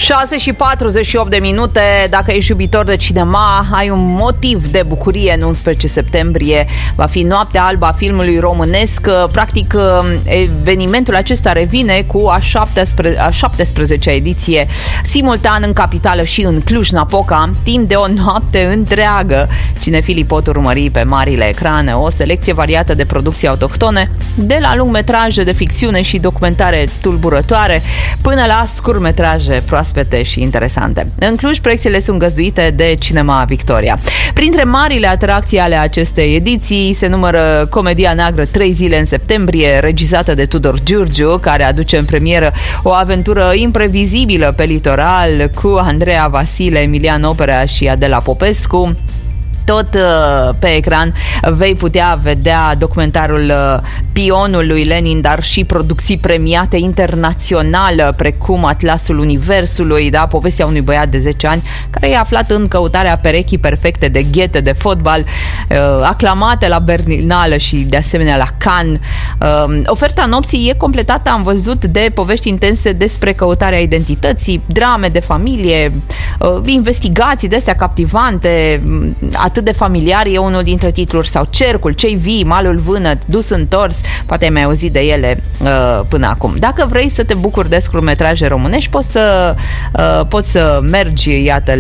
6:48. Dacă ești iubitor de cinema, ai un motiv de bucurie. În 11 septembrie va fi Noaptea Albă a filmului românesc. Practic, evenimentul acesta revine cu a 17-a ediție, simultan în capitală și în Cluj-Napoca, timp de o noapte întreagă. Cinefilii pot urmări pe marile ecrane o selecție variată de producții autohtone, de la lungmetraje de ficțiune și documentare tulburătoare, până la scurtmetraje proaspete și interesante. În Cluj, proiecțiile sunt găzduite de Cinema Victoria. Printre marile atracții ale acestei ediții se numără comedia neagră 3 zile în septembrie, regizată de Tudor Giurgiu, care aduce în premieră o aventură imprevizibilă pe litoral cu Andreea Vasile, Emilian Opera și Adela Popescu. Tot pe ecran vei putea vedea documentarul Pionul lui Lenin, dar și producții premiate internațional, precum Atlasul Universului, da? Povestea unui băiat de 10 ani care e aflat în căutarea perechii perfecte de ghete de fotbal, aclamate la Berlinală și de asemenea la Cannes. Oferta nopții e completată, am văzut, de povești intense despre căutarea identității, drame de familie, investigații de astea captivante, atât de familiar e unul dintre titluri, sau Cercul, Cei vii, Malul Vânăt, Dus întors, poate ai mai auzit de ele până acum. Dacă vrei să te bucuri de scurtmetraje românești, poți să mergi, iată,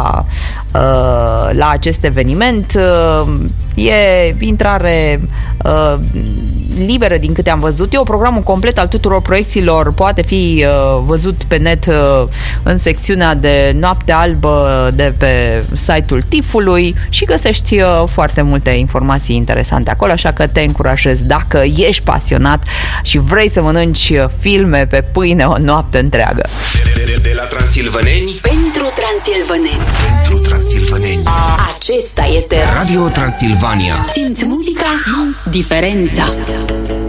la acest eveniment. E intrare liberă din câte am văzut eu. Programul complet al tuturor proiecțiilor poate fi văzut pe net în secțiunea de Noapte Albă de pe site-ul TIFF-ului și găsești foarte multe informații interesante acolo, așa că te încurajez, dacă ești pasionat și vrei să mănânci filme pe pâine o noapte întreagă. De la transilvaneni pentru transilvaneni. Pentru transilvaneni. Acesta este Radio Transilvania. Simți muzica, simți diferența.